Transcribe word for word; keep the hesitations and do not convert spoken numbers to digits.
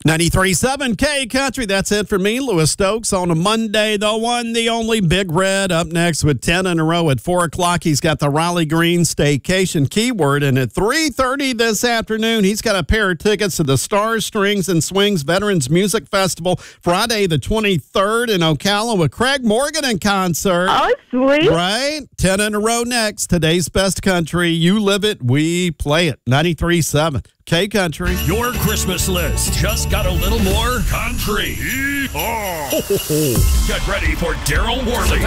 ninety-three point seven K Country. That's it for me, Louis Stokes, on a Monday. The one, the only Big Red up next with ten in a row at four o'clock. He's got the Raleigh Green Staycation keyword. And at three thirty this afternoon, he's got a pair of tickets to the Stars, Strings, and Swings Veterans Music Festival Friday the twenty-third in Ocala with Craig Morgan in concert. Oh, sweet. Right? ten in a row next. Today's Best Country. You live it, we play it. ninety-three point seven K Country. Your Christmas list just got a little more country. Oh. Get ready for Daryl Worley